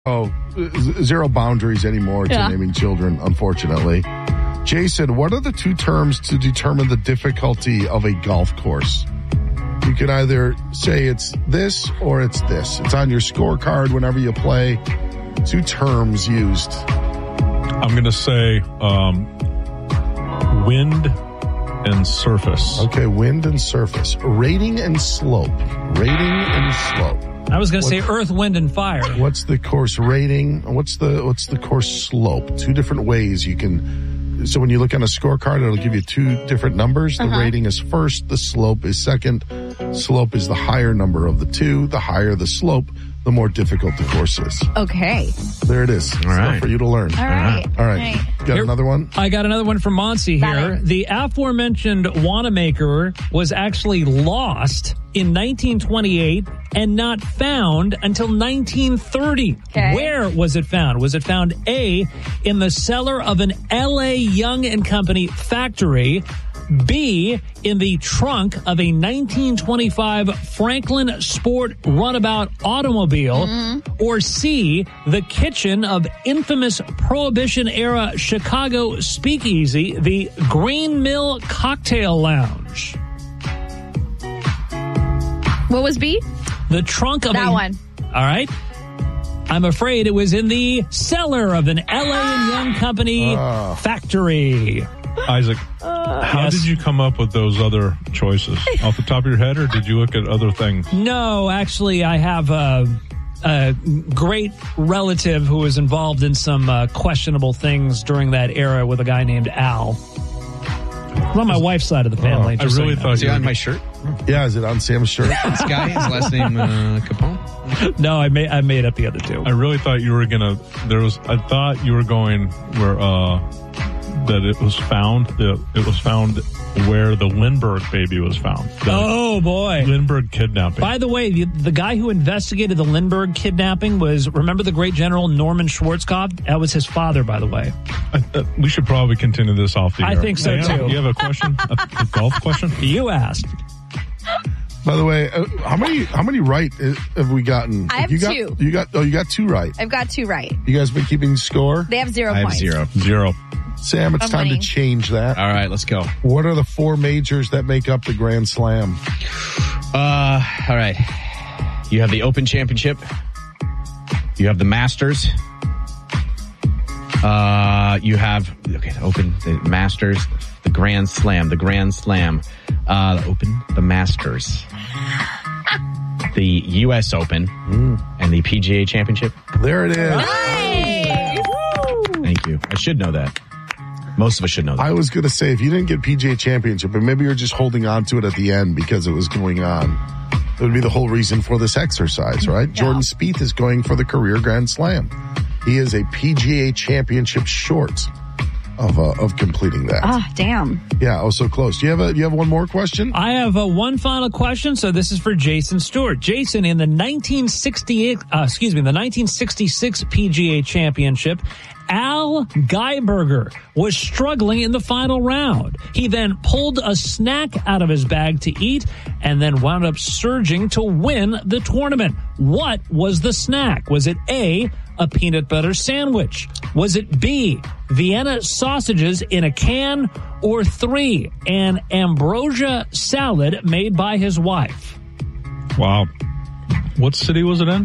Zero boundaries anymore to naming children, unfortunately. Jason, what are the two terms to determine the difficulty of a golf course? You can either say it's this or it's this. It's on your scorecard whenever you play. Two terms used. I'm going to say wind and surface. Okay, wind and surface. Rating and slope. Rating and slope. I was going to say earth, wind, and fire. What's the course rating? What's the course slope? Two different ways you can. So when you look on a scorecard, it'll give you two different numbers. The rating is first. The slope is second. Slope is the higher number of the two. The higher the slope, the more difficult the course is. Okay. There it is. All right. For you to learn. All right. All right. Got another one? I got another one from Monsi here. The aforementioned Wanamaker was actually lost in 1928 and not found until 1930. Okay. Where was it found? Was it found A, in the cellar of an L.A. Young and Company factory, B, in the trunk of a 1925 Franklin Sport runabout automobile, or C, the kitchen of infamous Prohibition-era Chicago speakeasy, the Green Mill Cocktail Lounge? What was B? The trunk of that one. All right. I'm afraid it was in the cellar of an L.A. and Young Company factory. Isaac, how did you come up with those other choices? Off the top of your head, or did you look at other things? No, actually, I have a great relative who was involved in some questionable things during that era with a guy named Al. It's on my wife's side of the family. I really thought you were on my shirt. Yeah, is it on Sam's shirt? This guy, his last name Capone. No, I made up the other two. I really thought you were gonna. I thought you were going where that it was found. It was found where the Lindbergh baby was found. Oh boy, Lindbergh kidnapping. By the way, the guy who investigated the Lindbergh kidnapping remember the great general Norman Schwarzkopf? That was his father, by the way. We should probably continue this off the air. I think so too. You have a question? A golf question? You asked. By the way, how many right have we gotten? I have two. You got two right. I've got two right. You guys been keeping score? They have 0 I points. have 0. 0. Sam, it's time to change that. All right, let's go. What are the 4 majors that make up the Grand Slam? All right. You have the Open Championship. You have the Masters. You have the Open, the Masters, the Grand Slam, the Open, the Masters, the U.S. Open, and the PGA Championship. There it is. Nice. Thank you. I should know that. Most of us should know that. I was going to say, if you didn't get PGA Championship, but maybe you're just holding on to it at the end because it was going on, it would be the whole reason for this exercise, right? Yeah. Jordan Spieth is going for the career Grand Slam. He is a PGA Championship short of completing that. Oh, damn. Yeah, so close. Do you have one more question? I have one final question. So this is for Jason Stewart. Jason, in the 1966 PGA Championship, Al Geiberger was struggling in the final round. He then pulled a snack out of his bag to eat and then wound up surging to win the tournament. What was the snack? Was it A, a peanut butter sandwich? Was it B, Vienna sausages in a can? Or 3, an ambrosia salad made by his wife? Wow. What city was it in?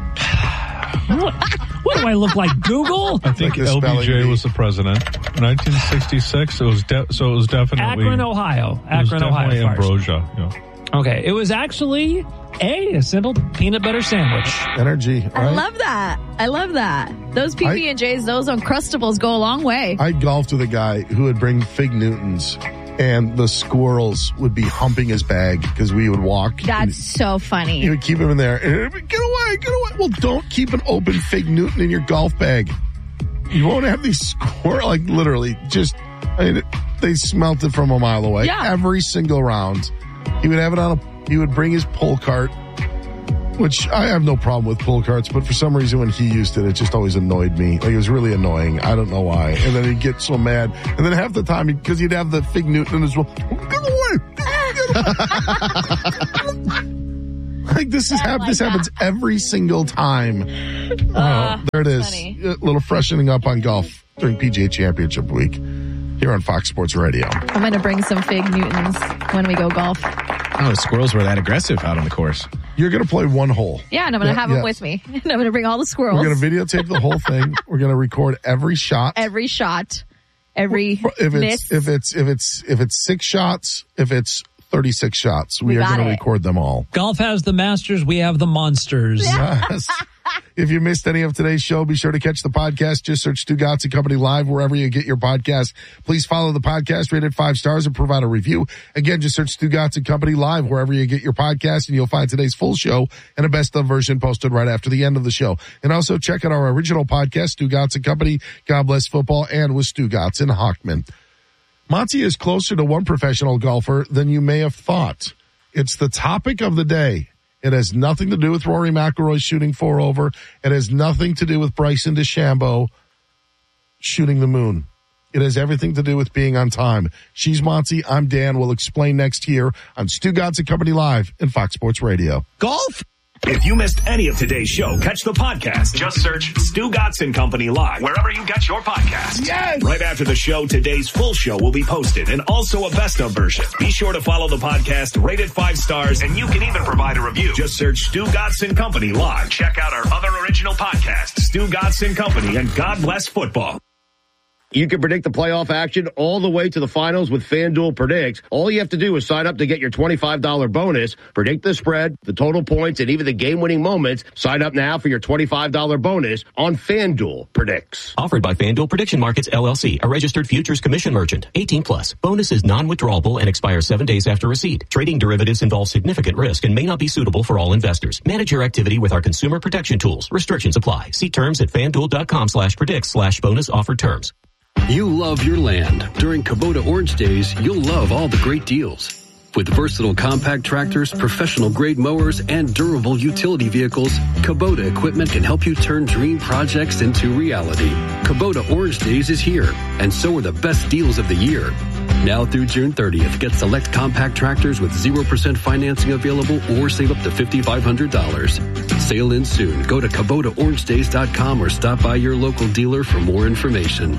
What do I look like, Google? I think LBJ was the president. 1966. It was definitely Akron, Ohio. Definitely ambrosia. Yeah. Okay, it was actually a simple peanut butter sandwich. Energy. Right? I love that. Those PB&Js, those Uncrustables go a long way. I golfed with a guy who would bring Fig Newtons, and the squirrels would be humping his bag because we would walk. That's so funny. He would keep him in there. And get away. Well, don't keep an open Fig Newton in your golf bag. You won't have these squirrels, like literally they smelt it from a mile away. Yeah. Every single round. He would have it he would bring his pull cart, which I have no problem with pull carts, but for some reason when he used it, it just always annoyed me. Like, it was really annoying. I don't know why. And then he'd get so mad. And then half the time, because he'd have the Fig Newton as well. Get away! Like this happens every single time. There it is. Funny. A little freshening up on golf during PGA Championship week here on Fox Sports Radio. I'm going to bring some Fig Newtons when we go golf. Oh, the squirrels were that aggressive out on the course. You're going to play one hole. Yeah, and I'm going to have them with me. And I'm going to bring all the squirrels. We're going to videotape the whole thing. We're going to record every shot. Every shot. Every miss. If it's 6 shots, if it's 36 shots, we are going to record them all. Golf has the Masters. We have the Monsters. Yes. If you missed any of today's show, be sure to catch the podcast. Just search Stu Gatz and Company Live wherever you get your podcast. Please follow the podcast, rate it 5 stars, and provide a review. Again, just search Stu Gatz and Company Live wherever you get your podcast, and you'll find today's full show and a best of version posted right after the end of the show. And also check out our original podcast, Stu Gatz and Company, God Bless Football, and with Stu Gatz and Hochman. Monty is closer to one professional golfer than you may have thought. It's the topic of the day. It has nothing to do with Rory McIlroy shooting 4 over. It has nothing to do with Bryson DeChambeau shooting the moon. It has everything to do with being on time. She's Monty. I'm Dan. We'll explain next here on Stu Gatz and Company Live in Fox Sports Radio. Golf? If you missed any of today's show, catch the podcast. Just search Stu Gatz and Company Live wherever you get your podcast. Yes! Right after the show, today's full show will be posted and also a best of version. Be sure to follow the podcast, rate it 5 stars, and you can even provide a review. Just search Stu Gatz and Company Live. Check out our other original podcasts, Stu Gatz and Company and God Bless Football. You can predict the playoff action all the way to the finals with FanDuel Predicts. All you have to do is sign up to get your $25 bonus, predict the spread, the total points, and even the game-winning moments. Sign up now for your $25 bonus on FanDuel Predicts. Offered by FanDuel Prediction Markets, LLC, a registered futures commission merchant. 18+. Bonus is non-withdrawable and expires 7 days after receipt. Trading derivatives involves significant risk and may not be suitable for all investors. Manage your activity with our consumer protection tools. Restrictions apply. See terms at FanDuel.com/predicts/bonus offered terms. You love your land. During Kubota Orange Days, you'll love all the great deals. With versatile compact tractors, professional-grade mowers, and durable utility vehicles, Kubota equipment can help you turn dream projects into reality. Kubota Orange Days is here, and so are the best deals of the year. Now through June 30th, get select compact tractors with 0% financing available or save up to $5,500. Sale ends soon. Go to KubotaOrangeDays.com or stop by your local dealer for more information.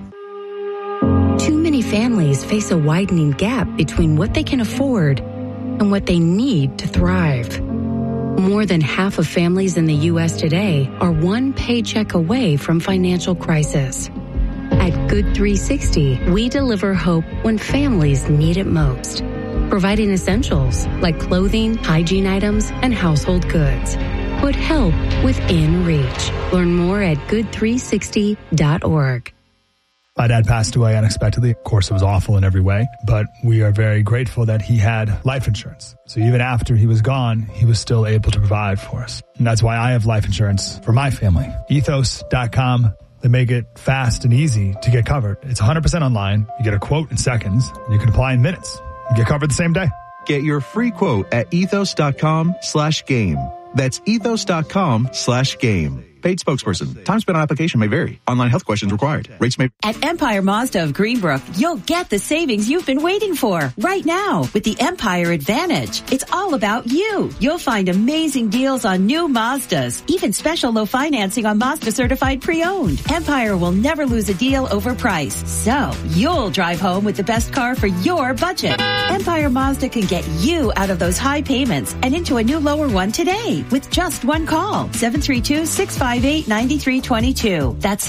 Too many families face a widening gap between what they can afford and what they need to thrive. More than half of families in the U.S. today are one paycheck away from financial crisis. At Good 360, we deliver hope when families need it most, providing essentials like clothing, hygiene items, and household goods. Put help within reach. Learn more at good360.org. My dad passed away unexpectedly. Of course, it was awful in every way, but we are very grateful that he had life insurance. So even after he was gone, he was still able to provide for us. And that's why I have life insurance for my family. Ethos.com. They make it fast and easy to get covered. It's 100% online. You get a quote in seconds, and you can apply in minutes. You get covered the same day. Get your free quote at ethos.com/game. That's ethos.com/game. Paid spokesperson. Time spent on application may vary. Online health questions required. Rates may... At Empire Mazda of Greenbrook, you'll get the savings you've been waiting for right now with the Empire Advantage. It's all about you. You'll find amazing deals on new Mazdas, even special low financing on Mazda certified pre-owned. Empire will never lose a deal over price. So you'll drive home with the best car for your budget. Empire Mazda can get you out of those high payments and into a new lower one today with just one call. 732-658-9322. That's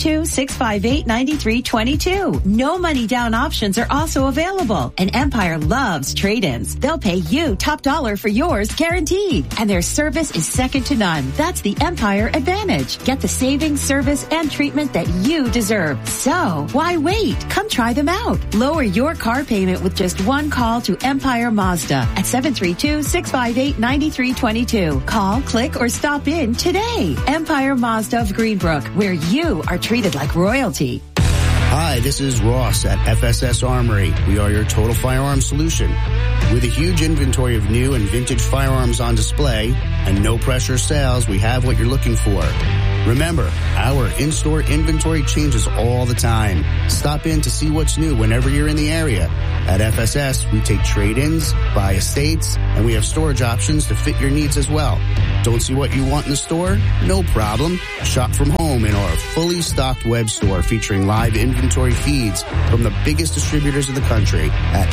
732-658-9322. No money down options are also available. And Empire loves trade-ins. They'll pay you top dollar for yours guaranteed. And their service is second to none. That's the Empire Advantage. Get the savings, service, and treatment that you deserve. So why wait? Come try them out. Lower your car payment with just one call to Empire Mazda at 732-658-9322. Call, click, or stop in today. Empire Mazda of Greenbrook, where you are treated like royalty. Hi, this is Ross at FSS Armory. We are your total firearm solution. With a huge inventory of new and vintage firearms on display and no pressure sales, we have what you're looking for. Remember, our in-store inventory changes all the time. Stop in to see what's new whenever you're in the area. At FSS, we take trade-ins, buy estates, and we have storage options to fit your needs as well. Don't see what you want in the store? No problem. Shop from home in our fully stocked web store featuring live inventory feeds from the biggest distributors of the country at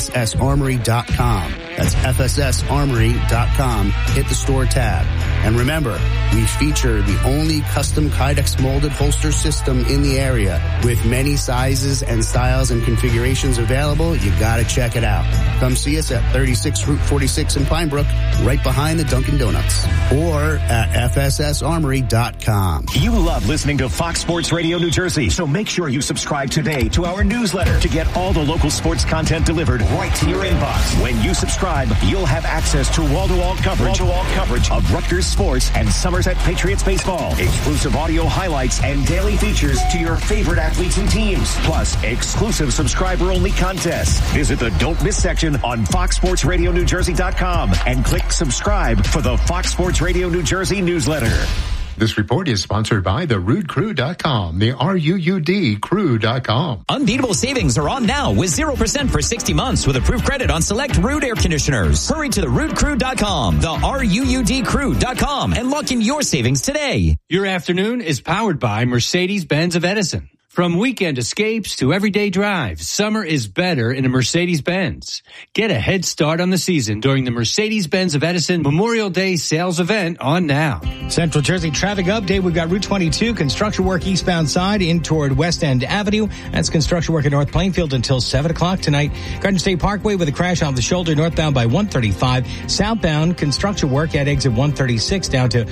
FSSArmory.com. That's FSSArmory.com. Hit the store tab. And remember, we feature the only custom Kydex molded holster system in the area. With many sizes and styles and configurations available, you gotta check it out. Come see us at 36 Route 46 in Pine Brook, right behind the Dunkin' Donuts. Or at FSSArmory.com. You love listening to Fox Sports Radio New Jersey, so make sure you subscribe today to our newsletter to get all the local sports content delivered right to your inbox. When you subscribe, you'll have access to wall-to-wall coverage of Rutgers sports and Somerset Patriots baseball, exclusive audio highlights, and daily features to your favorite athletes and teams, plus exclusive subscriber-only contests. Visit the Don't Miss section on FoxSportsRadioNewJersey.com and click subscribe for the Fox Sports Radio New Jersey newsletter. This report is sponsored by the RuudCrew.com, the RUUD Crew.com. Unbeatable savings are on now with 0% for 60 months with approved credit on select Ruud air conditioners. Hurry to the RuudCrew.com, the RUUD Crew.com, and lock in your savings today. Your afternoon is powered by Mercedes-Benz of Edison. From weekend escapes to everyday drives, summer is better in a Mercedes-Benz. Get a head start on the season during the Mercedes-Benz of Edison Memorial Day sales event on now. Central Jersey traffic update. We've got Route 22, construction work eastbound side in toward West End Avenue. That's construction work in North Plainfield until 7 o'clock tonight. Garden State Parkway with a crash off the shoulder northbound by 135. Southbound construction work at exit 136 down to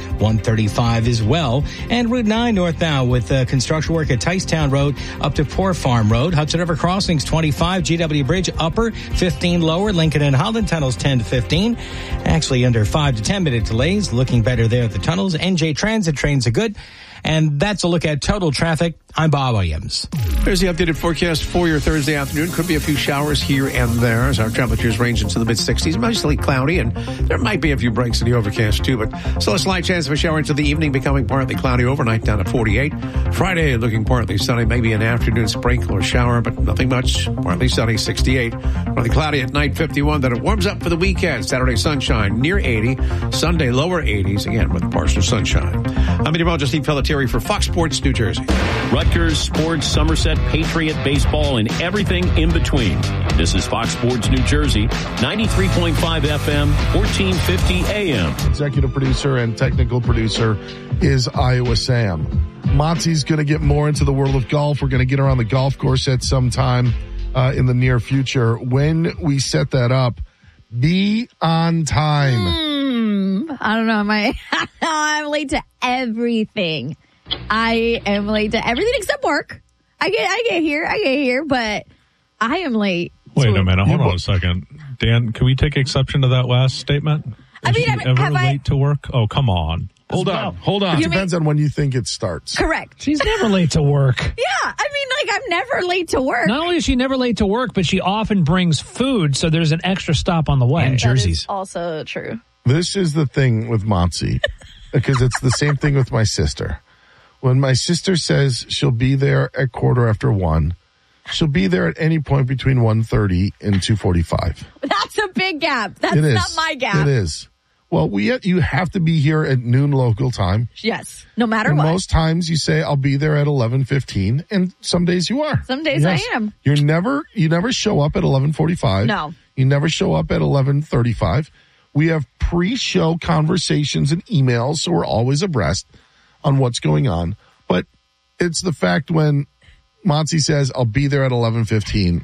135 as well. And Route 9 northbound with construction work at Ticetown Road up to Poor Farm Road. Hudson River Crossings 25, GW Bridge upper 15 lower, Lincoln and Holland tunnels 10 to 15. Actually under 5 to 10 minute delays. Looking better there at the tunnels. NJ Transit trains are good. And that's a look at total traffic. I'm Bob Williams. Here's the updated forecast for your Thursday afternoon. Could be a few showers here and there as our temperatures range into the mid-60s. Mostly cloudy, and there might be a few breaks in the overcast, too. But still a slight chance of a shower into the evening, becoming partly cloudy overnight down to 48. Friday, looking partly sunny, maybe an afternoon sprinkle or shower, but nothing much. Partly sunny, 68. Partly cloudy at night, 51. Then it warms up for the weekend. Saturday, sunshine, near 80. Sunday, lower 80s, again with partial sunshine. I'm meteorologist Steve Pelletieri for Fox Sports New Jersey. Rutgers, sports, Somerset, Patriot, baseball, and everything in between. This is Fox Sports New Jersey, 93.5 FM, 1450 AM. Executive producer and technical producer is Iowa Sam. Monty's going to get more into the world of golf. We're going to get her on the golf course at some time in the near future. When we set that up, be on time. I don't know. I'm late to everything. I am late to everything except work. I get here, but I am late. Wait a minute. Hold on a second. Dan, can we take exception to that last statement? Have late to work? Oh, come on. Hold on. It depends on when you think it starts. Correct. She's never late to work. Yeah. I mean, I'm never late to work. Not only is she never late to work, but she often brings food, so there's an extra stop on the way. And Jersey's. Also true. This is the thing with Monty, because it's the same thing with my sister. When my sister says she'll be there at 1:15, she'll be there at any point between 1:30 and 2:45. That's a big gap. That's not my gap. It is. Well, you have to be here at noon local time. Yes, no matter what. Most times you say, I'll be there at 11:15, and some days you are. Some days I am. You never show up at 11:45. No. You never show up at 11:35. We have pre-show conversations and emails, so we're always abreast on what's going on. But it's the fact when Monty says, I'll be there at 11:15.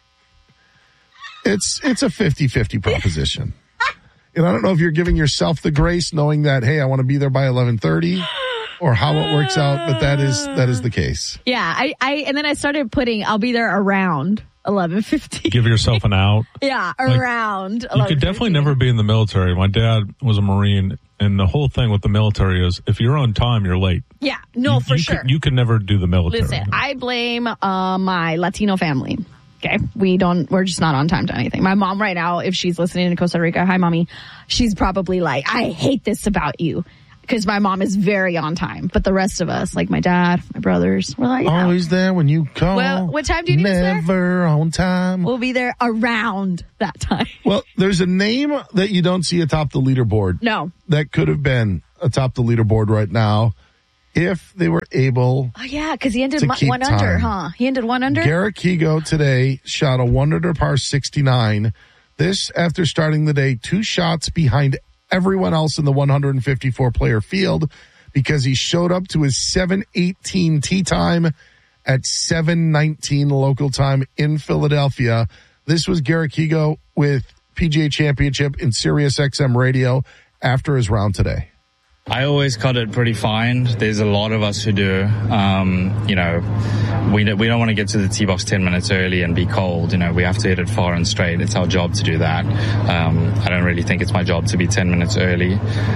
It's a 50-50 proposition. And I don't know if you're giving yourself the grace knowing that, hey, I want to be there by 11:30 or how it works out, but that is the case. Yeah. And then I started putting, I'll be there around 11:50. Give yourself an out. Yeah. Around 11:50. You could definitely never be in the military. My dad was a Marine, and the whole thing with the military is if you're on time, you're late. Yeah. No, for sure. You could never do the military. Listen, I blame my Latino family. Okay. We're just not on time to anything. My mom right now, if she's listening in Costa Rica, hi mommy, she's probably like, I hate this about you. because my mom is very on time. But the rest of us, like my dad, my brothers, we're like, always there when you call. Well, what time do you need us there? Never on time. We'll be there around that time. Well, there's a name that you don't see atop the leaderboard. No. That could have been atop the leaderboard right now if they were able. Oh, yeah, because he ended to one keep under, time. huh? He ended one under? Garrick Higo today shot a 1 under par 69. This after starting the day 2 shots behind everyone else in the 154-player field because he showed up to his 7:18 tee time at 7:19 local time in Philadelphia. This was Garrick Higo with PGA Championship in Sirius XM Radio after his round today. I always cut it pretty fine. There's a lot of us who do. We don't want to get to the tee box 10 minutes early and be cold. We have to hit it far and straight. It's our job to do that. I don't really think it's my job to be 10 minutes early.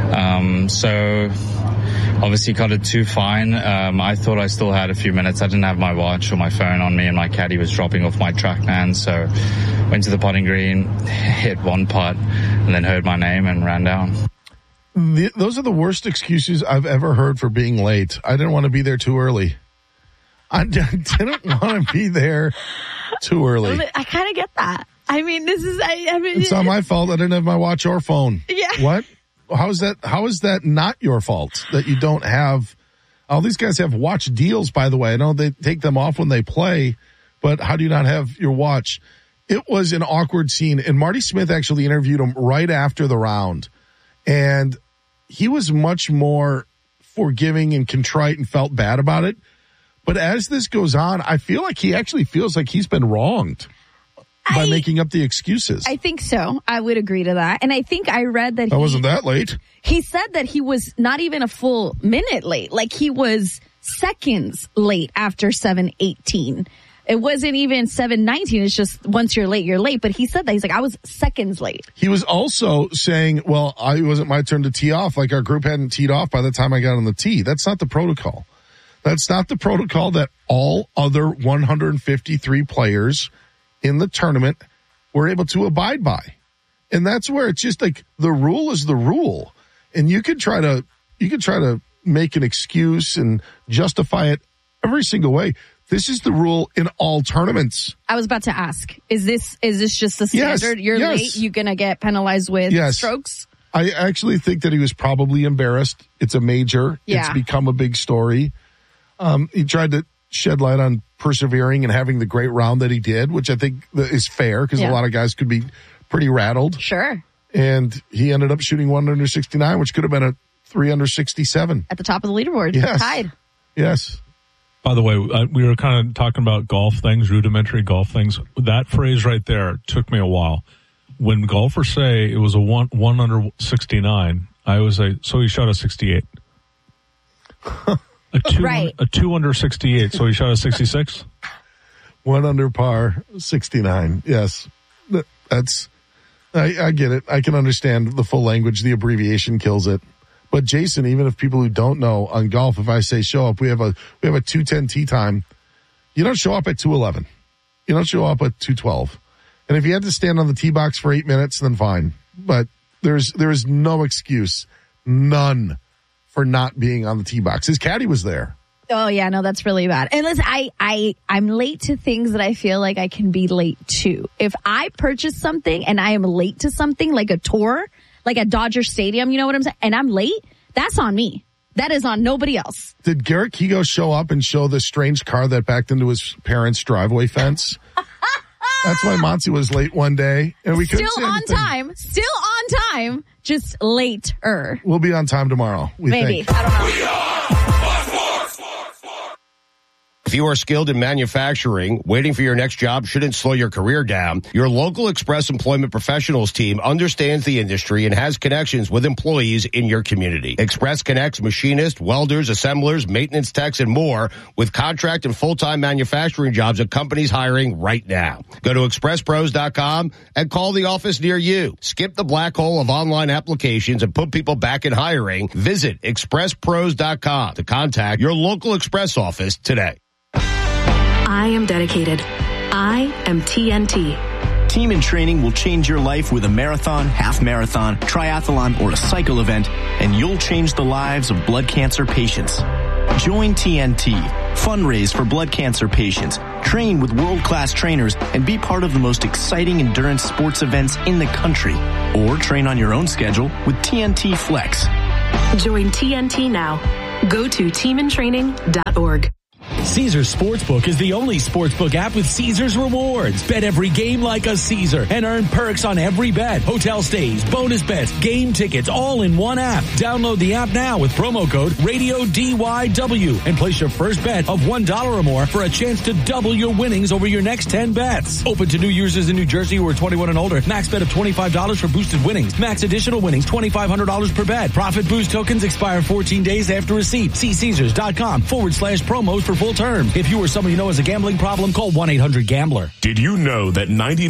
So obviously cut it too fine. I thought I still had a few minutes. I didn't have my watch or my phone on me, and my caddy was dropping off my TrackMan. So went to the putting green, hit one putt, and then heard my name and ran down. Those are the worst excuses I've ever heard for being late. I didn't want to be there too early. I didn't want to be there too early. I kind of get that. I mean, it's not my fault. I didn't have my watch or phone. Yeah. What? How is that not your fault that you don't have? All these guys have watch deals, by the way. I know they take them off when they play, but how do you not have your watch? It was an awkward scene, and Marty Smith actually interviewed him right after the round, and he was much more forgiving and contrite and felt bad about it. But as this goes on, I feel like he actually feels like he's been wronged by making up the excuses. I think so. I would agree to that. And I think I read that I wasn't that late. He said that he was not even a full minute late. Like he was seconds late after 7:18. It wasn't even 7:19. It's just once you're late, you're late. But he said that. He's like, I was seconds late. He was also saying, well, it wasn't my turn to tee off. Like our group hadn't teed off by the time I got on the tee. That's not the protocol. That's not the protocol that all other 153 players in the tournament were able to abide by. And that's where it's just like the rule is the rule. And you could try to make an excuse and justify it every single way. This is the rule in all tournaments. I was about to ask, is this just the standard? Yes, you're late, you're going to get penalized with strokes? I actually think that he was probably embarrassed. It's a major. Yeah. It's become a big story. He tried to shed light on persevering and having the great round that he did, which I think is fair because a lot of guys could be pretty rattled. Sure. And he ended up shooting 1 under 69, which could have been a 3 under 67. At the top of the leaderboard. Yes. Tied. Yes. By the way, we were kind of talking about golf things, rudimentary golf things. That phrase right there took me a while. When golfers say it was a 1 under 69, I always say, so he shot a 68. A 2 under 68, so he shot a 66? 1 under par 69. Yes. I get it. I can understand the full language. The abbreviation kills it. But Jason, even if people who don't know on golf, if I say show up, we have a 2:10 tee time. You don't show up at 2:11. You don't show up at 2:12. And if you had to stand on the tee box for 8 minutes, then fine. But there is no excuse, none, for not being on the tee box. His caddy was there. Oh yeah, no, that's really bad. And listen, I'm late to things that I feel like I can be late to. If I purchase something and I am late to something like a tour, like at Dodger Stadium, you know what I'm saying? And I'm late, that's on me. That is on nobody else. Did Garrick Higo show up and show the strange car that backed into his parents' driveway fence? That's why Monty was late one day. And we couldn't Still on time, just later. We'll be on time tomorrow. Maybe. Think. I don't know. If you are skilled in manufacturing, waiting for your next job shouldn't slow your career down. Your local Express Employment Professionals team understands the industry and has connections with employees in your community. Express connects machinists, welders, assemblers, maintenance techs, and more with contract and full-time manufacturing jobs at companies hiring right now. Go to expresspros.com and call the office near you. Skip the black hole of online applications and put people back in hiring. Visit expresspros.com to contact your local Express office today. I am dedicated. I am TNT. Team in Training will change your life with a marathon, half marathon, triathlon, or a cycle event, and you'll change the lives of blood cancer patients. Join TNT, fundraise for blood cancer patients, train with world-class trainers, and be part of the most exciting endurance sports events in the country. Or train on your own schedule with TNT Flex. Join TNT now. Go to teamintraining.org. Caesars Sportsbook is the only sportsbook app with Caesars rewards. Bet every game like a Caesar and earn perks on every bet. Hotel stays, bonus bets, game tickets, all in one app. Download the app now with promo code RADIODYW and place your first bet of $1 or more for a chance to double your winnings over your next 10 bets. Open to new users in New Jersey who are 21 and older. Max bet of $25 for boosted winnings. Max additional winnings, $2,500 per bet. Profit boost tokens expire 14 days after receipt. See Caesars.com/promos for full terms. If you or someone you know has a gambling problem, call 1-800-GAMBLER. Did you know that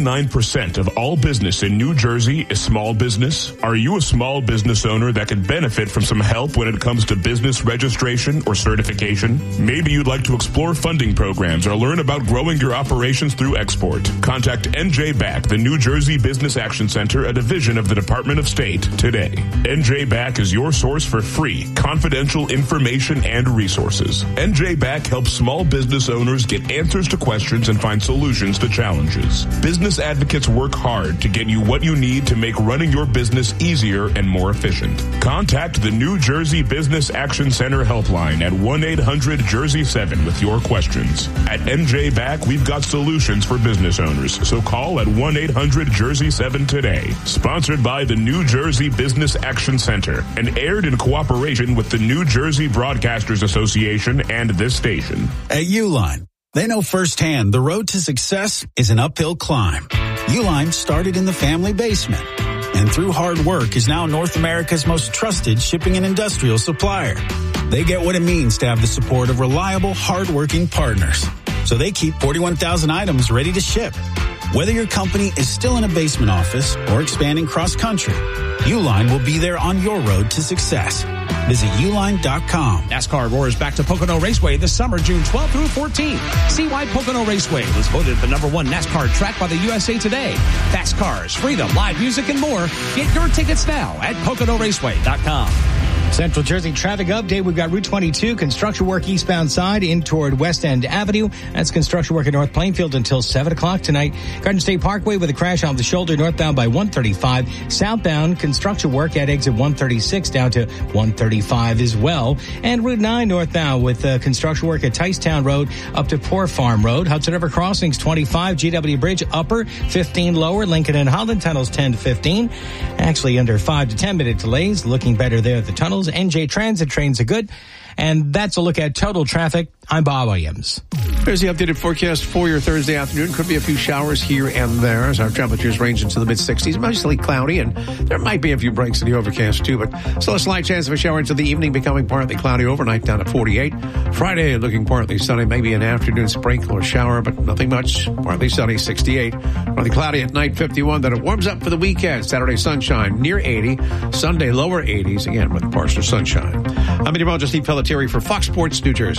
99% of all business in New Jersey is small business? Are you a small business owner that could benefit from some help when it comes to business registration or certification? Maybe you'd like to explore funding programs or learn about growing your operations through export. Contact NJ BAC, the New Jersey Business Action Center, a division of the Department of State, today. NJ BAC is your source for free, confidential information and resources. NJ BAC helps small business owners get answers to questions and find solutions to challenges. Business advocates work hard to get you what you need to make running your business easier and more efficient. Contact the New Jersey Business Action Center helpline at 1-800-JERSEY-7 with your questions. At NJ BAC, we've got solutions for business owners, so call at 1-800-JERSEY-7 today. Sponsored by the New Jersey Business Action Center and aired in cooperation with the New Jersey Broadcasters Association and this station. At Uline, they know firsthand the road to success is an uphill climb. Uline started in the family basement and through hard work is now North America's most trusted shipping and industrial supplier. They get what it means to have the support of reliable, hardworking partners. So they keep 41,000 items ready to ship. Whether your company is still in a basement office or expanding cross-country, Uline will be there on your road to success. Visit uline.com. NASCAR roars back to Pocono Raceway this summer, June 12th through 14th. See why Pocono Raceway was voted the #1 NASCAR track by the USA Today. Fast cars, freedom, live music, and more. Get your tickets now at PoconoRaceway.com. Central Jersey traffic update. We've got Route 22, construction work eastbound side in toward West End Avenue. That's construction work in North Plainfield until 7 o'clock tonight. Garden State Parkway with a crash off the shoulder northbound by 135. Southbound construction work at exit 136 down to 135 as well. And Route 9 northbound with construction work at Ticetown Road up to Poor Farm Road. Hudson River Crossings 25. GW Bridge upper 15 lower. Lincoln and Holland tunnels 10 to 15. Actually under 5 to 10 minute delays. Looking better there at the tunnels. NJ Transit trains are good. And that's a look at total traffic. I'm Bob Williams. Here's the updated forecast for your Thursday afternoon. Could be a few showers here and there as our temperatures range into the mid-60s. Mostly cloudy, and there might be a few breaks in the overcast, too. But still a slight chance of a shower into the evening, becoming partly cloudy overnight down at 48. Friday looking partly sunny, maybe an afternoon sprinkle or shower, but nothing much. Partly sunny, 68. Partly cloudy at night, 51. Then it warms up for the weekend. Saturday sunshine, near 80. Sunday, lower 80s, again with partial sunshine. I'm meteorologist Steve Pelletieri for Fox Sports New Jersey.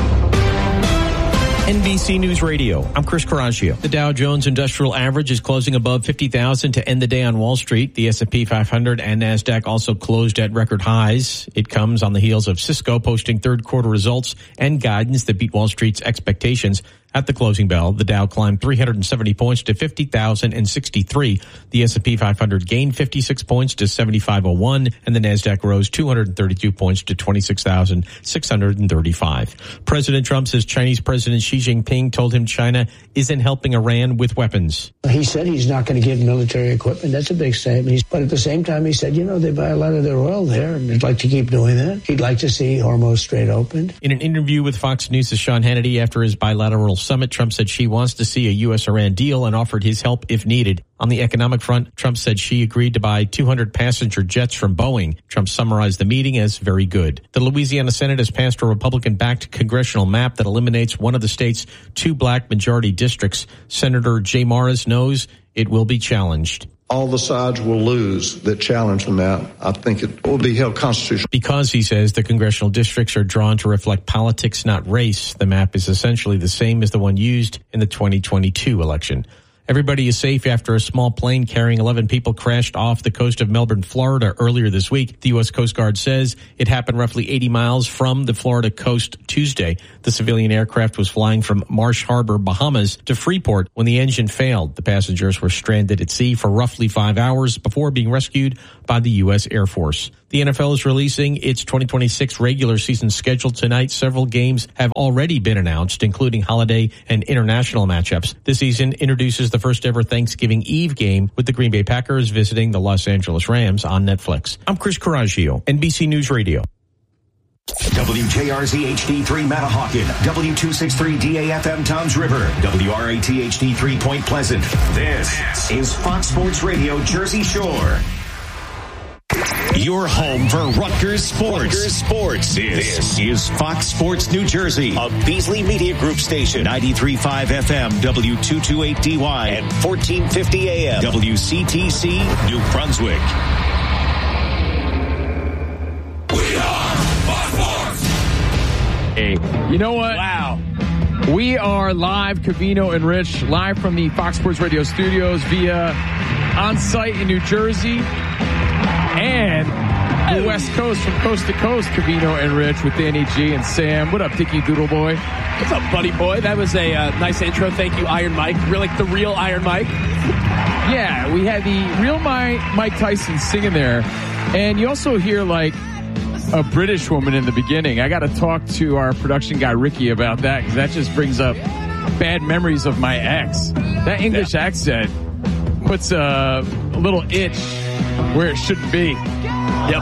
NBC News Radio, I'm Chris Coraggio. The Dow Jones Industrial Average is closing above 50,000 to end the day on Wall Street. The S&P 500 and NASDAQ also closed at record highs. It comes on the heels of Cisco posting third quarter results and guidance that beat Wall Street's expectations. At the closing bell, the Dow climbed 370 points to 50,063. The S&P 500 gained 56 points to 7501, and the NASDAQ rose 232 points to 26,635. President Trump says Chinese President Xi Jinping told him China isn't helping Iran with weapons. He said he's not going to give military equipment. That's a big statement. But at the same time, he said, they buy a lot of their oil there, and they'd like to keep doing that. He'd like to see Hormuz Strait opened. In an interview with Fox News' Sean Hannity after his bilateral summit, Trump said Xi wants to see a U.S.-Iran deal and offered his help if needed. On the economic front, Trump said Xi agreed to buy 200 passenger jets from Boeing. Trump summarized the meeting as very good. The Louisiana Senate has passed a Republican-backed congressional map that eliminates one of the state's 2 black majority districts. Senator Jay Morris knows it will be challenged. All the sides will lose that challenge the map. I think it will be held constitutional. Because, he says, the congressional districts are drawn to reflect politics, not race. The map is essentially the same as the one used in the 2022 election. Everybody is safe after a small plane carrying 11 people crashed off the coast of Melbourne, Florida earlier this week. The U.S. Coast Guard says it happened roughly 80 miles from the Florida coast Tuesday. The civilian aircraft was flying from Marsh Harbor, Bahamas to Freeport when the engine failed. The passengers were stranded at sea for roughly 5 hours before being rescued by the U.S. Air Force. The NFL is releasing its 2026 regular season schedule tonight. Several games have already been announced, including holiday and international matchups. This season introduces the first ever Thanksgiving Eve game with the Green Bay Packers visiting the Los Angeles Rams on Netflix. I'm Chris Coraggio, NBC News Radio. WJRZ HD3 Matahawkin, W263 DAFM Toms River, WRAT HD3 Point Pleasant. This is Fox Sports Radio Jersey Shore. Your home for Rutgers Sports. This is Fox Sports New Jersey, a Beasley Media Group station, 93.5 FM, W228DY, and 1450 AM, WCTC, New Brunswick. We are Fox Sports. Hey, you know what? Wow. We are live, Covino and Rich, live from the Fox Sports Radio studios via on-site in New Jersey. And the West Coast, from coast to coast, Covino and Rich with Danny G and Sam. What up, Dicky Doodle Boy? What's up, buddy boy? That was a nice intro. Thank you, Iron Mike. Really, like the real Iron Mike. Yeah, we had the real Mike Tyson singing there. And you also hear, like, a British woman in the beginning. I got to talk to our production guy, Ricky, about that, because that just brings up bad memories of my ex. That English accent puts a little itch where it shouldn't be. Yep.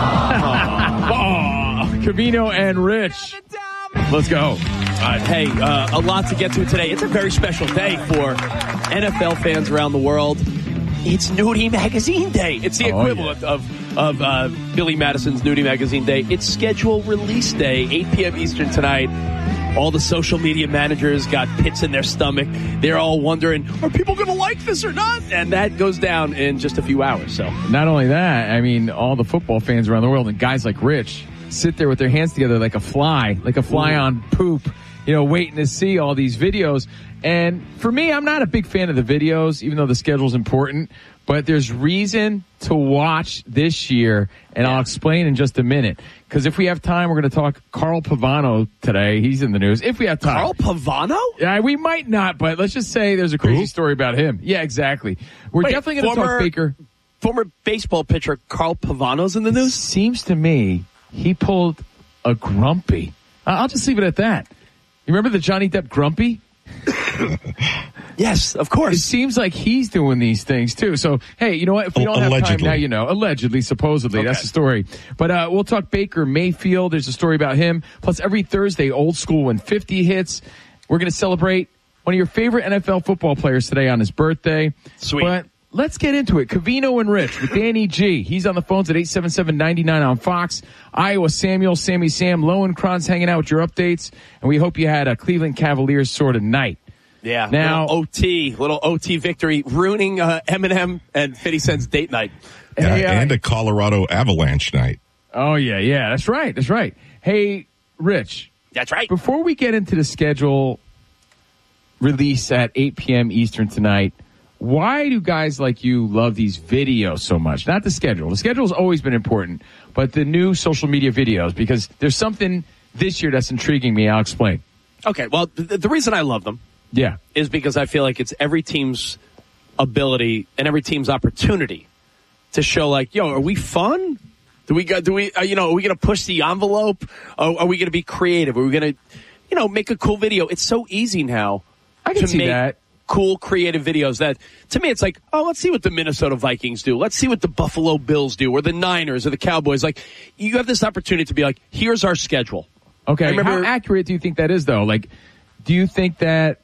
Covino and Rich. Let's go. Hey, a lot to get to today. It's a very special day for NFL fans around the world. It's Nudie Magazine Day. It's the equivalent of Billy Madison's Nudie Magazine Day. It's schedule release day, 8 p.m. Eastern tonight. All the social media managers got pits in their stomach. They're all wondering, are people going to like this or not? And that goes down in just a few hours. So not only that, I mean, all the football fans around the world and guys like Rich sit there with their hands together like a fly on poop, waiting to see all these videos. And for me, I'm not a big fan of the videos, even though the schedule's important. But there's reason to watch this year, and I'll explain in just a minute. Because if we have time, we're going to talk Carl Pavano today. He's in the news. If we have time. Carl Pavano? Yeah, we might not, but let's just say there's a crazy story about him. Yeah, exactly. We're definitely going to talk Baker. Former baseball pitcher Carl Pavano's in the news? Seems to me he pulled a grumpy. I'll just leave it at that. You remember the Johnny Depp grumpy? Yes, of course. It seems like he's doing these things too. So, hey, you know what? If we don't have time now, allegedly, supposedly, that's the story. But we'll talk Baker Mayfield. There's a story about him. Plus, every Thursday, Old School when 50 hits. We're going to celebrate one of your favorite NFL football players today on his birthday. Sweet. But let's get into it. Covino and Rich with Danny G. He's on the phones at 877-99 on Fox. Iowa Samuel, Sammy Sam, Lowenkron's hanging out with your updates. And we hope you had a Cleveland Cavaliers sort of night. Yeah, now little OT victory, ruining Eminem and 50 Cent's date night. And a Colorado Avalanche night. Oh, yeah, that's right. Hey, Rich. That's right. Before we get into the schedule release at 8 p.m. Eastern tonight, why do guys like you love these videos so much? Not the schedule. The schedule's always been important, but the new social media videos, because there's something this year that's intriguing me. I'll explain. Okay, well, the reason I love them is because I feel like it's every team's ability and every team's opportunity to show, like, are we fun? Are we going to push the envelope? Are we going to be creative? Are we going to, make a cool video? It's so easy now to make that. Cool, creative videos that, to me, it's like, let's see what the Minnesota Vikings do. Let's see what the Buffalo Bills do, or the Niners, or the Cowboys. Like, you have this opportunity to be like, here's our schedule. Okay, how accurate do you think that is, though? Like, do you think that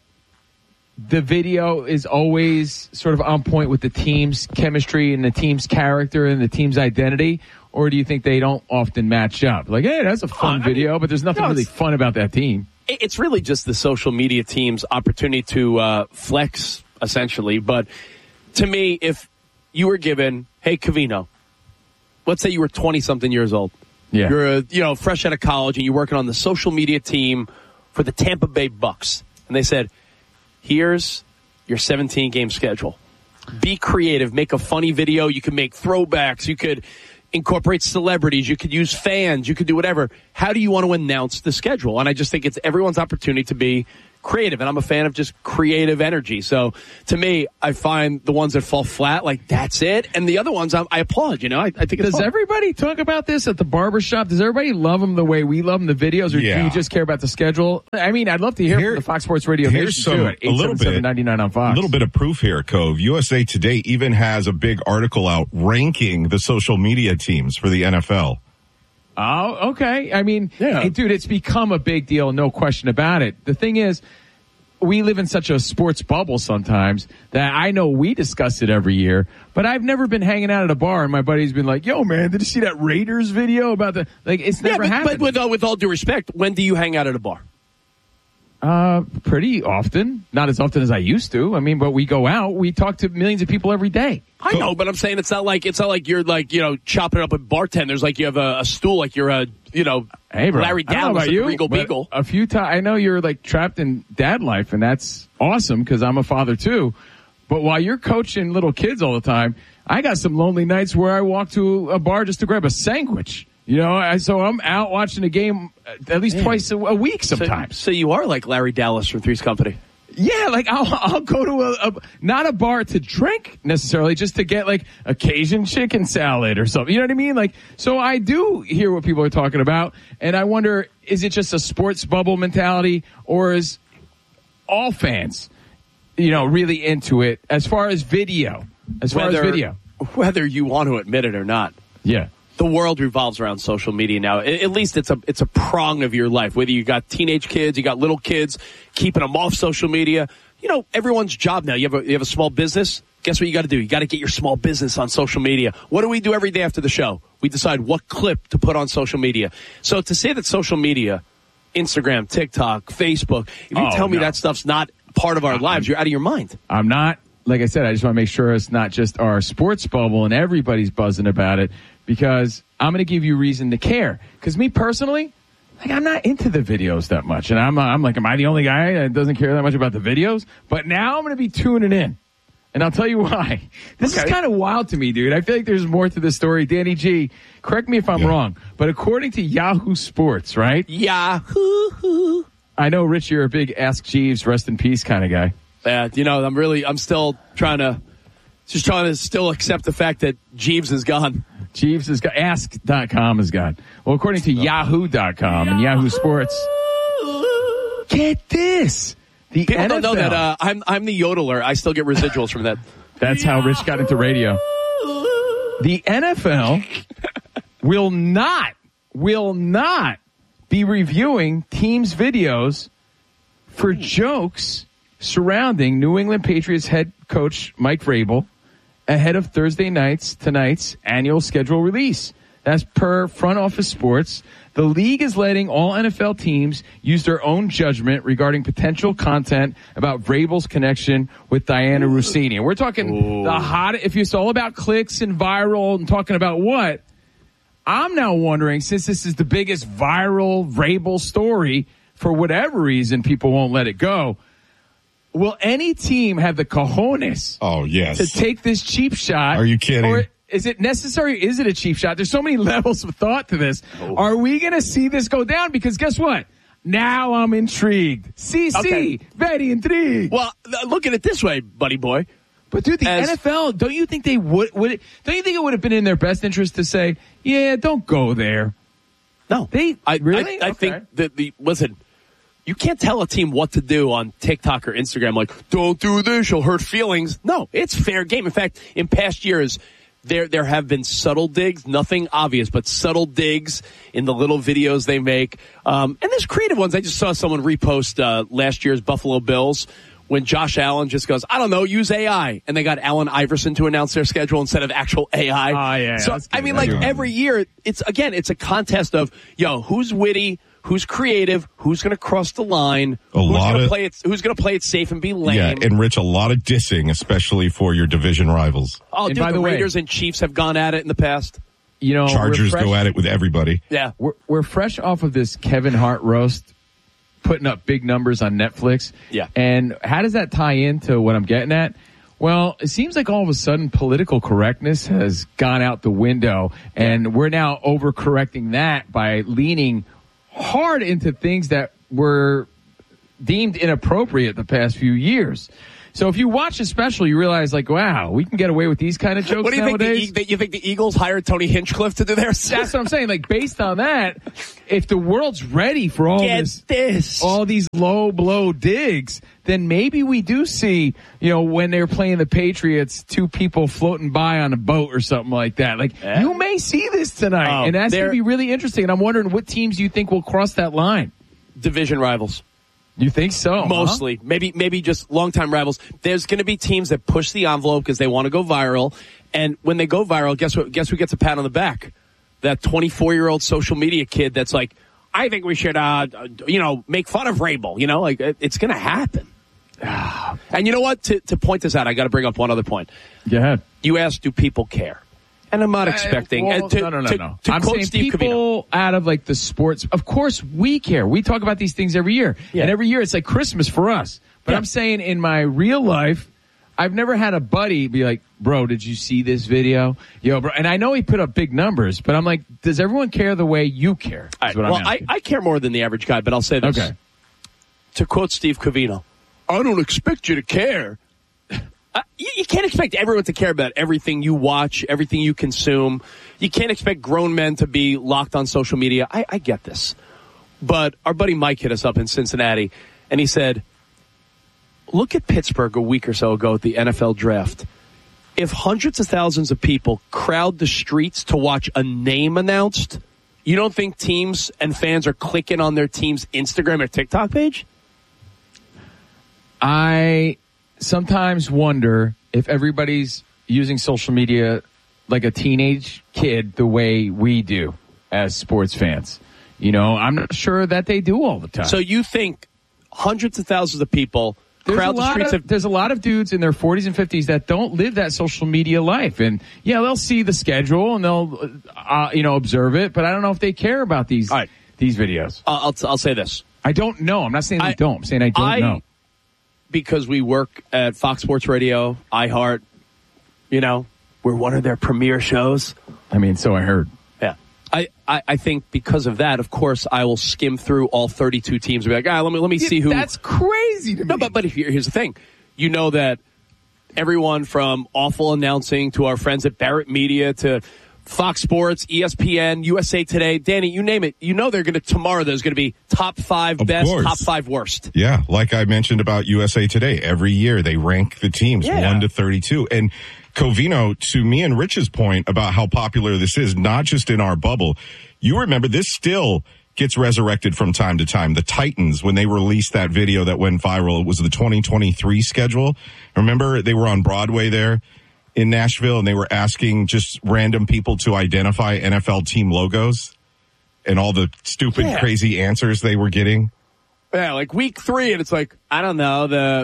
the video is always sort of on point with the team's chemistry and the team's character and the team's identity? Or do you think they don't often match up? Like, hey, that's a fun video, but there's nothing really fun about that team. It's really just the social media team's opportunity to flex, essentially. But to me, if you were given, hey, Covino, let's say you were 20-something years old. Yeah. You're fresh out of college, and you're working on the social media team for the Tampa Bay Bucks. And they said, here's your 17-game schedule. Be creative. Make a funny video. You can make throwbacks. You could incorporate celebrities. You could use fans. You could do whatever. How do you want to announce the schedule? And I just think it's everyone's opportunity to be creative, and I'm a fan of just creative energy. So to me, I find the ones that fall flat, like that's it, and the other ones I applaud. I think it's Does fun. everybody talk about this at the barbershop? Does everybody love them the way we love them, the videos, or do you just care about the schedule? I mean, I'd love to hear from the Fox Sports Radio Nation too at 877-99 on Fox. A little bit of proof here, Cove. USA Today even has a big article out ranking the social media teams for the NFL. Oh, okay. I mean, dude, it's become a big deal, no question about it. The thing is, we live in such a sports bubble sometimes that I know we discuss it every year, but I've never been hanging out at a bar and my buddy's been like, yo, man, did you see that Raiders video about the, like, it's never happened. But with all due respect, when do you hang out at a bar? Pretty often. Not as often as I used to. I mean, but we go out, we talk to millions of people every day. I know, but I'm saying it's not like you're like, chopping it up with bartenders like you have a stool like you're hey, bro, Larry Dallas at the Regal Beagle. A few times, I know you're like trapped in dad life, and that's awesome because I'm a father too. But while you're coaching little kids all the time, I got some lonely nights where I walk to a bar just to grab a sandwich. So I'm out watching a game at least twice a week sometimes. So you are like Larry Dallas from Three's Company. Yeah, like I'll go to not a bar to drink necessarily, just to get like a Cajun chicken salad or something. You know what I mean? Like, so I do hear what people are talking about, and I wonder, is it just a sports bubble mentality, or is all fans, really into it as far as video? Whether you want to admit it or not. Yeah. The world revolves around social media now. At least it's a prong of your life. Whether you got teenage kids, you got little kids, keeping them off social media. Everyone's job now. You have a small business. Guess what you got to do? You got to get your small business on social media. What do we do every day after the show? We decide what clip to put on social media. So to say that social media, Instagram, TikTok, Facebook, if you tell me that stuff's not part of our lives, you're out of your mind. I'm not. Like I said, I just want to make sure it's not just our sports bubble and everybody's buzzing about it, because I'm going to give you reason to care. Because me personally, like, I'm not into the videos that much. And I'm like, am I the only guy that doesn't care that much about the videos? But now I'm going to be tuning in. And I'll tell you why. This is kind of wild to me, dude. I feel like there's more to the story. Danny G, correct me if I'm wrong, but according to Yahoo Sports, right? Yahoo. I know, Rich, you're a big Ask Jeeves, rest in peace kind of guy. I'm still trying to still accept the fact that Jeeves is gone. Jeeves is gone. Ask.com is gone. Well, according to Yahoo.com and Yahoo Sports, get this. People NFL, don't know that I'm the yodeler. I still get residuals from that. That's how Rich got into radio. The NFL will not be reviewing teams' videos for jokes surrounding New England Patriots head coach Mike Vrabel ahead of tonight's annual schedule release. That's per Front Office Sports. The league is letting all NFL teams use their own judgment regarding potential content about Vrabel's connection with Diana Rossini. And we're talking if it's all about clicks and viral and talking about what, I'm now wondering, since this is the biggest viral Vrabel story, for whatever reason, people won't let it go. Will any team have the cojones to take this cheap shot? Are you kidding? Or is it necessary? Is it a cheap shot? There's so many levels of thought to this. Are we going to see this go down? Because guess what? Now I'm intrigued. Very intrigued. Well, look at it this way, buddy boy. But dude, the NFL, don't you think they don't you think it would have been in their best interest to say, yeah, don't go there? No. I think that listen, you can't tell a team what to do on TikTok or Instagram, like, don't do this, you'll hurt feelings. No, it's fair game. In fact, in past years, there have been subtle digs, nothing obvious, but subtle digs in the little videos they make. And there's creative ones. I just saw someone repost last year's Buffalo Bills when Josh Allen just goes, I don't know, use AI. And they got Allen Iverson to announce their schedule instead of actual AI. Oh, yeah. So, I mean, like, every year, it's a contest of, who's witty, who's creative, who's going to cross the line, who's going to play it safe and be lame. Yeah, and Rich, a lot of dissing, especially for your division rivals. Oh, dude, the Raiders and Chiefs have gone at it in the past. Chargers go at it with everybody. Yeah. We're fresh off of this Kevin Hart roast putting up big numbers on Netflix. Yeah. And how does that tie into what I'm getting at? Well, it seems like all of a sudden political correctness has gone out the window, and we're now overcorrecting that by leaning hard into things that were deemed inappropriate the past few years. So if you watch the special, you realize, like, wow, we can get away with these kind of jokes what do you nowadays. think? You think the Eagles hired Tony Hinchcliffe to do theirs? That's what I'm saying. Like, based on that, if the world's ready for all all these low blow digs, then maybe we do see, when they're playing the Patriots, two people floating by on a boat or something like that. Like, you may see this tonight, and that's going to be really interesting. And I'm wondering what teams you think will cross that line. Division rivals. You think so? Mostly. Huh? Maybe just longtime rivals. There's going to be teams that push the envelope because they want to go viral. And when they go viral, guess who gets a pat on the back? That 24-year-old social media kid that's like, I think we should, make fun of Vrabel. It's going to happen. And you know what? To point this out, I got to bring up one other point. Go ahead. You asked, do people care? And I'm not expecting. No. I'm saying Steve people out of the sports. Of course, we care. We talk about these things every year, and every year it's like Christmas for us. But I'm saying in my real life, I've never had a buddy be like, "Bro, did you see this video?" Yo, bro. And I know he put up big numbers, but I'm like, does everyone care the way you care? I care more than the average guy, but I'll say this. Okay. To quote Steve Covino, I don't expect you to care. You can't expect everyone to care about everything you watch, everything you consume. You can't expect grown men to be locked on social media. I get this. But our buddy Mike hit us up in Cincinnati, and he said, look at Pittsburgh a week or so ago at the NFL draft. If hundreds of thousands of people crowd the streets to watch a name announced, you don't think teams and fans are clicking on their team's Instagram or TikTok page? I sometimes wonder if everybody's using social media like a teenage kid the way we do as sports fans. I'm not sure that they do all the time. So you think hundreds of thousands of people crowd the streets There's a lot of dudes in their 40s and 50s that don't live that social media life. And, they'll see the schedule and they'll, observe it. But I don't know if they care about these videos. I'll say this. I don't know. I'm not saying they don't. I'm saying I don't know. Because we work at Fox Sports Radio, iHeart, we're one of their premier shows. I mean, so I heard. Yeah. I think because of that, of course, I will skim through all 32 teams and be like, let me see who. That's crazy to me. No, but here's the thing. You know that everyone from awful announcing to our friends at Barrett Media to Fox Sports, ESPN, USA Today, Danny, you name it. There's going to be top 5 best, top 5 worst. Yeah, like I mentioned about USA Today, every year they rank the teams 1 to 32. And Covino, to me and Rich's point about how popular this is, not just in our bubble, you remember this still gets resurrected from time to time. The Titans, when they released that video that went viral, it was the 2023 schedule. Remember, they were on Broadway there in Nashville, and they were asking just random people to identify NFL team logos and all the stupid, crazy answers they were getting. Yeah, like week 3, and it's like, I don't know, the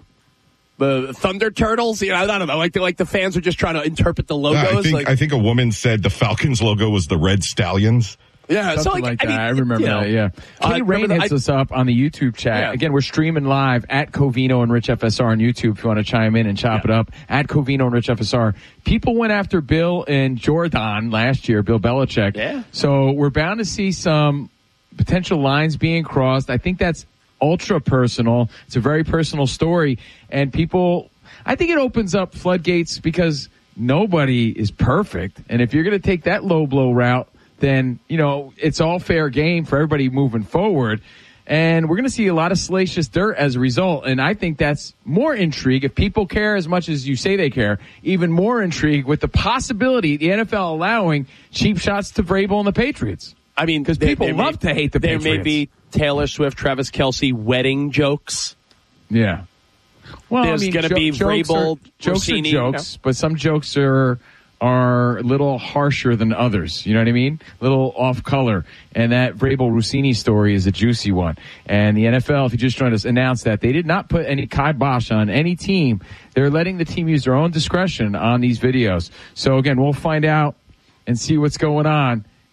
Thunder Turtles. I don't know. Like the fans are just trying to interpret the logos. I think a woman said the Falcons logo was the Red Stallions. Yeah, something like that. I remember that. Yeah, Kenny Rain hits us up on the YouTube chat. Yeah. Again, we're streaming live at Covino and Rich FSR on YouTube. If you want to chime in and chop it up at Covino and Rich FSR. People went after Bill and Jordan last year, Bill Belichick. Yeah. So we're bound to see some potential lines being crossed. I think that's ultra personal. It's a very personal story, and people. I think it opens up floodgates because nobody is perfect, and if you're going to take that low blow route, then, it's all fair game for everybody moving forward. And we're going to see a lot of salacious dirt as a result. And I think that's more intrigue. If people care as much as you say they care, even more intrigue with the possibility, the NFL allowing cheap shots to Vrabel and the Patriots. I mean, because people love to hate the Patriots. There may be Taylor Swift, Travis Kelce wedding jokes. Yeah. Well, there's going to be Vrabel, jokes are jokes, but some jokes are a little harsher than others. You know what I mean? A little off color. And that Vrabel Rossini story is a juicy one. And the NFL, if you just joined us, announced that they did not put any kibosh on any team. They're letting the team use their own discretion on these videos. So again, we'll find out and see what's going on.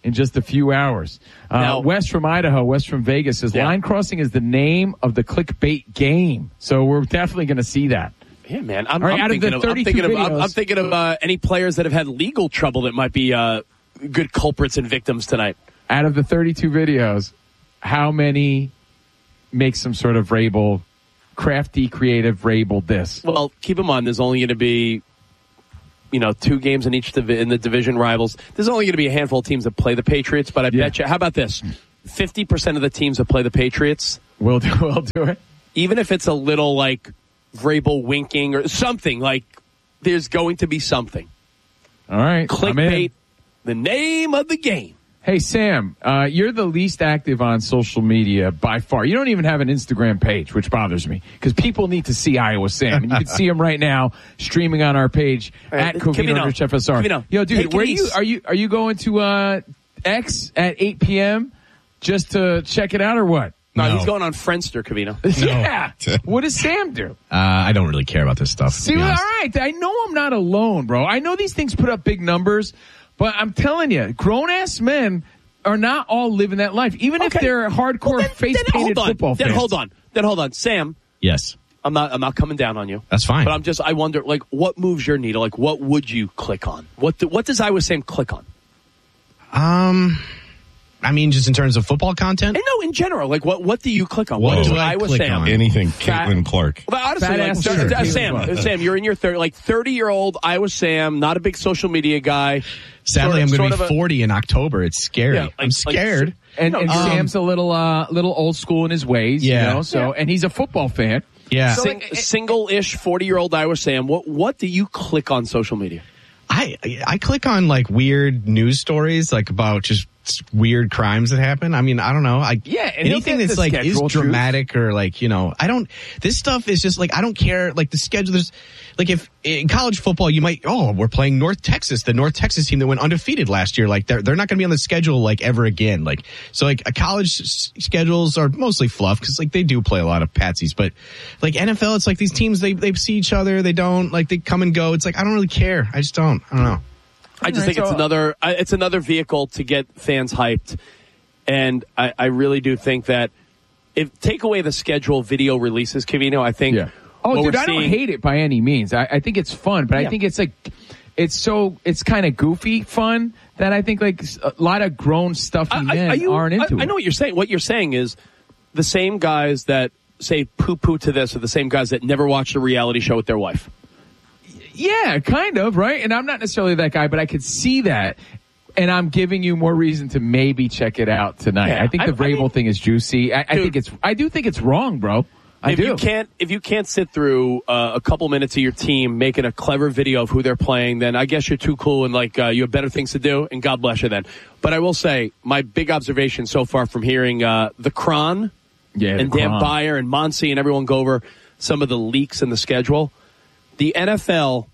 in just a few hours. Wes from Idaho, Wes from Vegas says line crossing is the name of the clickbait game. So we're definitely going to see that. Yeah, man. I'm thinking of any players that have had legal trouble that might be good culprits and victims tonight. Out of the 32 videos, how many make some sort of Rabel, crafty, creative Rabel this? Well, keep in mind, there's only going to be 2 games in each in the division rivals. There's only going to be a handful of teams that play the Patriots, but I bet you, how about this? 50% of the teams that play the Patriots will do it. Even if it's a little like Vrabel winking or something, like there's going to be something. All right. Clickbait, the name of the game. Hey, Sam, you're the least active on social media by far. You don't even have an Instagram page, which bothers me because people need to see Iowa Sam. And you can see him right now streaming on our page at Covino Rich FSR. Yo, dude, where are you going to X at 8 p.m. just to check it out or what? No, he's going on Friendster, Covino. Yeah. What does Sam do? I don't really care about this stuff. See, all right. I know I'm not alone, bro. I know these things put up big numbers. But I'm telling you, grown-ass men are not all living that life, even if they're hardcore face-painted football fans. Then hold on. Sam. Yes. I'm not coming down on you. That's fine. But I wonder, like, what moves your needle? Like, what would you click on? What does Iowa Sam click on? I mean, just in terms of football content? And no, in general. Like, what do you click on? Whoa. What do Iowa Sam? Anything Caitlin Clark. Well, honestly, Sam, you're in your 30-year-old Iowa Sam, not a big social media guy. Sadly, I'm going to be 40 in October. It's scary. Yeah, I'm scared. And Sam's a little old school in his ways, and he's a football fan. Yeah. So single-ish 40-year-old Iowa Sam, what do you click on social media? I click on like weird news stories, like about just weird crimes that happen. I mean, I don't know. Anything that's like is dramatic or like, this stuff is just like, I don't care. Like the schedule, there's like if in college football, you might, we're playing North Texas, the North Texas team that went undefeated last year. Like they're not going to be on the schedule like ever again. Like, so like college schedules are mostly fluff because like they do play a lot of patsies, but like NFL, it's like these teams, they see each other. They don't like, they come and go. It's like, I don't really care. I don't know. I just think it's another vehicle to get fans hyped. And I really do think that if take away the schedule video releases, Covino, I think. Yeah. Oh, dude, I don't hate it by any means. I think it's fun, but I think it's like, it's kind of goofy fun that I think like a lot of grown stuffy men aren't into it. I know what you're saying. What you're saying is the same guys that say poo-poo to this are the same guys that never watched a reality show with their wife. Yeah, kind of, right? And I'm not necessarily that guy, but I could see that. And I'm giving you more reason to maybe check it out tonight. Yeah, I think the Vrabel thing is juicy. I do think it's wrong, bro. If you can't sit through a couple minutes of your team making a clever video of who they're playing, then I guess you're too cool and like you have better things to do, and God bless you then. But I will say, my big observation so far from hearing the Cron and Dan Beyer and Monsi and everyone go over some of the leaks in the schedule, the NFL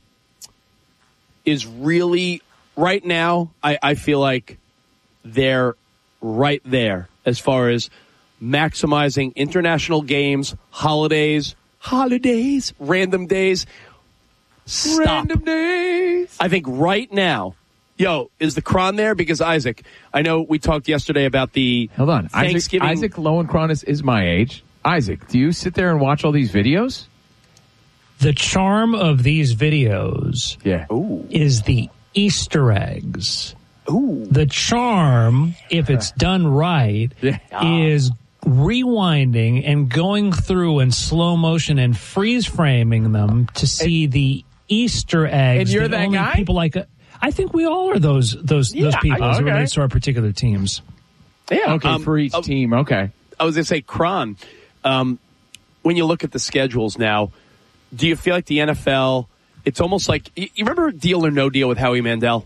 is really, right now, I feel like they're right there as far as maximizing international games, holidays, random days. Stop. Random days. I think right now, is the Cron there? Because Isaac, I know we talked yesterday about the Hold on. Thanksgiving. Isaac Lowenkron is my age. Isaac, do you sit there and watch all these videos? The charm of these videos is the Easter eggs. Ooh. The charm, if it's done right, is rewinding and going through in slow motion and freeze framing them to see the Easter eggs. And you're that guy? People like. I think we all are those people as it relates to our particular teams. Yeah. Okay, for each team. Okay. I was going to say, Cron, when you look at the schedules now, do you feel like the NFL, it's almost like, you remember Deal or No Deal with Howie Mandel?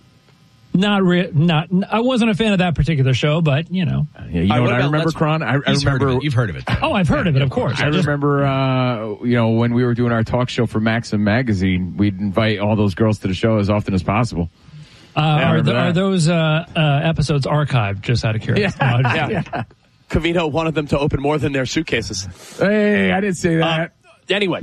I wasn't a fan of that particular show, but, Yeah, I remember, Cron? I remember. You've heard of it. Oh, I've heard of it, of course. I remember, when we were doing our talk show for Maxim Magazine, we'd invite all those girls to the show as often as possible. Are those episodes archived, just out of curiosity? Yeah. Covino wanted them to open more than their suitcases. Hey, I didn't say that. Anyway,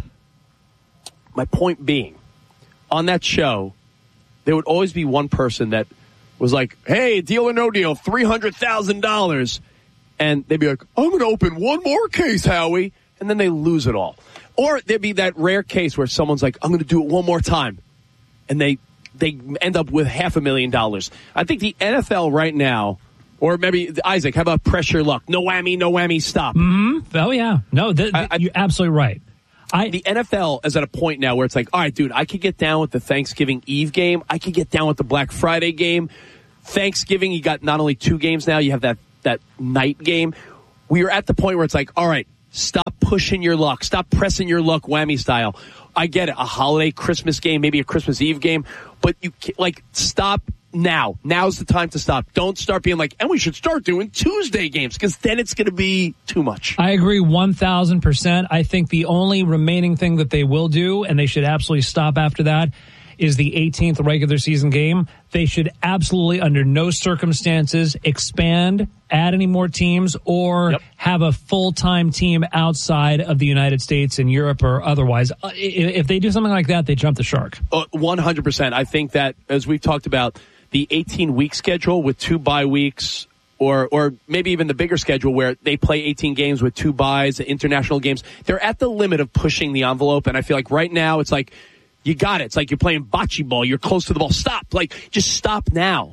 my point being, on that show, there would always be one person that was like, hey, deal or no deal, $300,000. And they'd be like, I'm going to open one more case, Howie. And then they lose it all. Or there'd be that rare case where someone's like, I'm going to do it one more time. And they end up with $500,000. I think the NFL right now, or maybe Isaac, how about press your luck? No whammy, stop. Mm-hmm. Oh, yeah. No, you're absolutely right. The NFL is at a point now where it's like, all right, dude, I could get down with the Thanksgiving Eve game. I could get down with the Black Friday game. Thanksgiving, you got not only 2 games now, you have that night game. We are at the point where it's like, all right, stop pushing your luck. Stop pressing your luck whammy style. I get it. A holiday Christmas game, maybe a Christmas Eve game, but you stop now. Now's the time to stop. Don't start being like, and we should start doing Tuesday games because then it's going to be too much. I agree 1,000%. I think the only remaining thing that they will do, and they should absolutely stop after that, is the 18th regular season game. They should absolutely, under no circumstances, expand, add any more teams, or have a full-time team outside of the United States and Europe or otherwise. If they do something like that, they jump the shark. 100%. I think that, as we've talked about, the 18-week schedule with 2 bye weeks, or maybe even the bigger schedule where they play 18 games with 2 byes, international games, they're at the limit of pushing the envelope. And I feel like right now it's like, you got it. It's like you're playing bocce ball. You're close to the ball. Stop. Just stop now.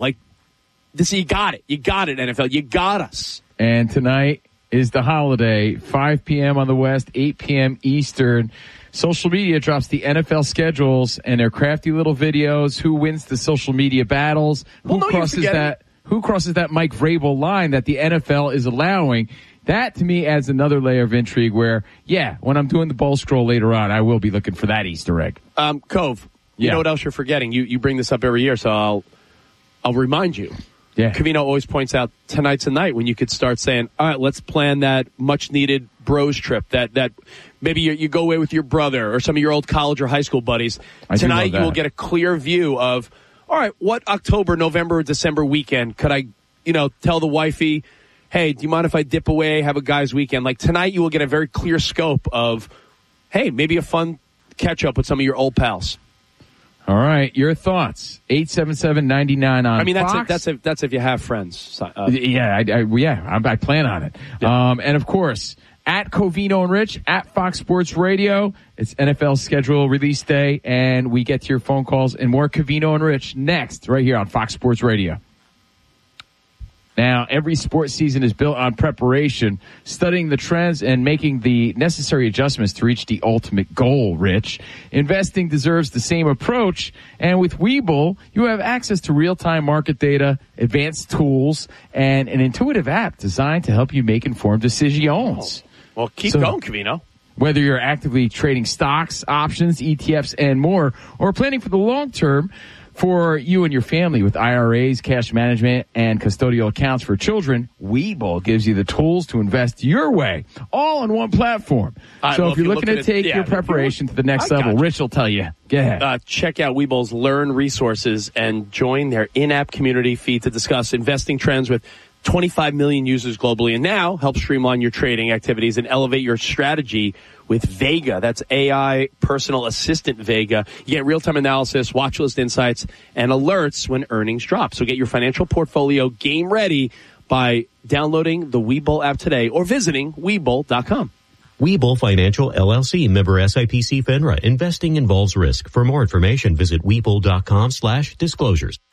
You got it. You got it, NFL. You got us. And tonight is the holiday, 5 p.m. on the West, 8 p.m. Eastern. Social media drops the NFL schedules and their crafty little videos. Who wins the social media battles? Who crosses that Mike Vrabel line that the NFL is allowing? That, to me, adds another layer of intrigue where, when I'm doing the bowl scroll later on, I will be looking for that Easter egg. Cove, you know what else you're forgetting? You bring this up every year, so I'll remind you. Yeah. Covino always points out tonight's a night when you could start saying, all right, let's plan that much-needed bros trip, that maybe you go away with your brother or some of your old college or high school buddies. Tonight you will get a clear view of, all right, what October, November, December weekend could I, tell the wifey, hey, do you mind if I dip away, have a guy's weekend? Tonight you will get a very clear scope of, hey, maybe a fun catch-up with some of your old pals. All right, your thoughts. 877-99 on I mean, Fox. that's if you have friends. I plan on it. Yeah. And, of course, at Covino and Rich, at Fox Sports Radio, it's NFL schedule release day, and we get to your phone calls and more Covino and Rich next right here on Fox Sports Radio. Now, every sports season is built on preparation, studying the trends, and making the necessary adjustments to reach the ultimate goal, Rich. Investing deserves the same approach, and with Webull, you have access to real-time market data, advanced tools, and an intuitive app designed to help you make informed decisions. Well, keep going, Covino. Whether you're actively trading stocks, options, ETFs, and more, or planning for the long term, for you and your family with IRAs, cash management, and custodial accounts for children, Webull gives you the tools to invest your way, all on one platform. So if you're looking to take your preparation to the next level, Rich will tell you. Go ahead. Check out Webull's Learn resources and join their in-app community feed to discuss investing trends with 25 million users globally, and now help streamline your trading activities and elevate your strategy with Vega. That's AI personal assistant Vega. You get real-time analysis, watch list insights, and alerts when earnings drop. So get your financial portfolio game ready by downloading the Webull app today or visiting Webull.com. Webull Financial LLC, member SIPC FINRA. Investing involves risk. For more information, visit Webull.com/disclosures.